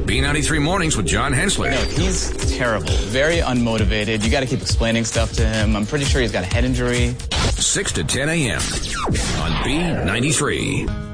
B93 Mornings with John Hensler. No, he's terrible. Very unmotivated. You got to keep explaining stuff to him. I'm pretty sure he's got a head injury. 6 to 10 a.m. on B93.